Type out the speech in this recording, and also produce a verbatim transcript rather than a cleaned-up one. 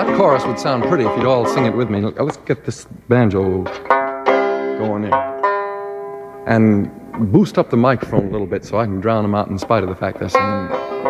that chorus would sound pretty if you'd all sing it with me. Let's get this banjo going in. And boost up the microphone a little bit so I can drown them out in spite of the fact they're singing